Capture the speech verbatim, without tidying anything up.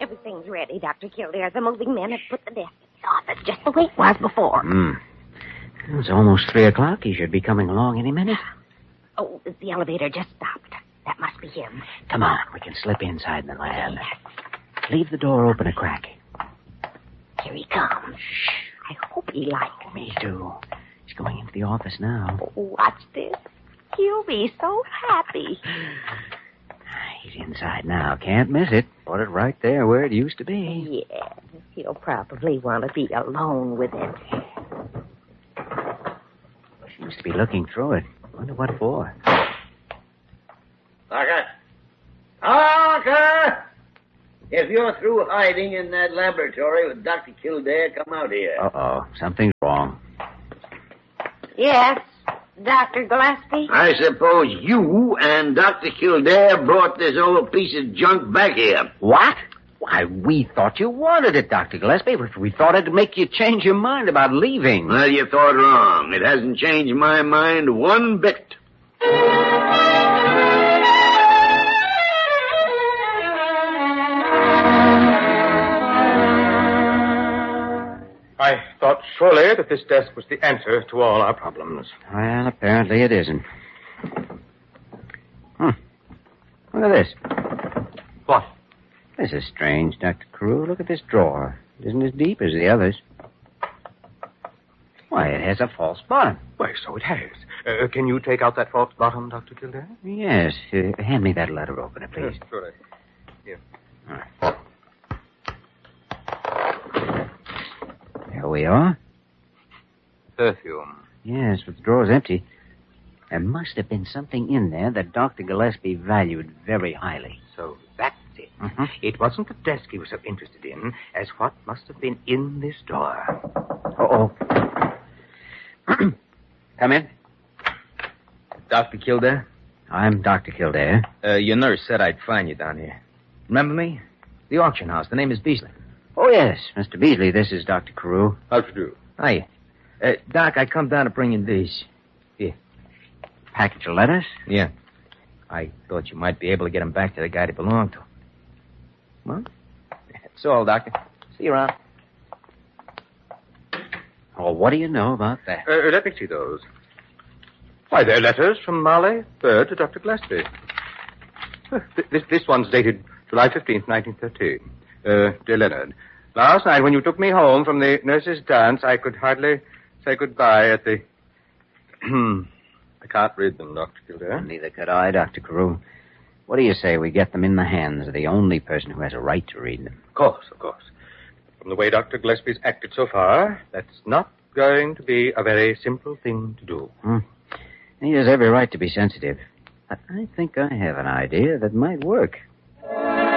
Everything's ready, Doctor Kildare. The moving men have put the desk in the office just the way it was before. Hmm. It's almost three o'clock. He should be coming along any minute. Oh, the elevator just stopped. That must be him. Come on. We can slip inside the lab. Leave the door open a crack. Here he comes. Shh. I hope he likes oh, me. too. He's going into the office now. Oh, watch this. He'll be so happy. He's inside now. Can't miss it. Put it right there where it used to be. Yes. He'll probably want to be alone with it. Seems to be looking through it. Wonder what for. Parker! Parker! If you're through hiding in that laboratory with Doctor Kildare, come out here. Uh-oh. Something's wrong. Yes, Doctor Gillespie? I suppose you and Doctor Kildare brought this old piece of junk back here. What? Why, we thought you wanted it, Doctor Gillespie. We thought it'd make you change your mind about leaving. Well, you thought wrong. It hasn't changed my mind one bit. I thought surely that this desk was the answer to all our problems. Well, apparently it isn't. Hmm. Look at this. What? This is strange, Doctor Carew. Look at this drawer. It isn't as deep as the others. Why, it has a false bottom. Why, so it has. Uh, can you take out that false bottom, Doctor Kildare? Yes. Uh, hand me that letter opener, please. Yes, sure. Here. All right. There we are. Perfume. Yes, but the drawer's empty. There must have been something in there that Doctor Gillespie valued very highly. So that's it. Mm-hmm. It wasn't the desk he was so interested in as what must have been in this drawer. Uh-oh. Come in. Doctor Kildare? I'm Doctor Kildare. Uh, your nurse said I'd find you down here. Remember me? The auction house. The name is Beasley. Oh, yes, Mister Beasley. This is Doctor Carew. How do you do? Hiya. Uh, Doc, I come down to bring you these. Here. Package of letters? Yeah. I thought you might be able to get them back to the guy they belong to. Well, that's all, Doctor. See you around. Oh, what do you know about that? Uh, let me see those. Why, they're letters from Marley Bird to Doctor Gillespie. Uh, this, this one's dated July fifteenth, nineteen thirteen. Uh, dear Leonard, last night when you took me home from the nurses' dance, I could hardly say goodbye at the... I can't read them, Doctor Kildare. Neither could I, Doctor Carew. What do you say we get them in the hands of the only person who has a right to read them? Of course, of course. From the way Doctor Gillespie's acted so far, that's not going to be a very simple thing to do. Hmm. He has every right to be sensitive. But I think I have an idea that might work.